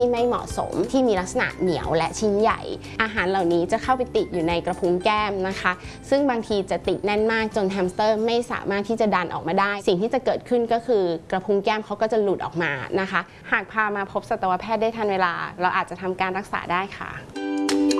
ที่ไม่เหมาะสมที่มีลักษณะเหนียวและชิ้นใหญ่อาหารเหล่านี้จะเข้าไปติดอยู่ในกระพุ้งแก้มนะคะซึ่งบางทีจะติดแน่นมากจนแฮมสเตอร์ไม่สามารถที่จะดันออกมาได้สิ่งที่จะเกิดขึ้นก็คือกระพุ้งแก้มเขาก็จะหลุดออกมานะคะหากพามาพบสัตวแพทย์ได้ทันเวลาเราอาจจะทำการรักษาได้ค่ะ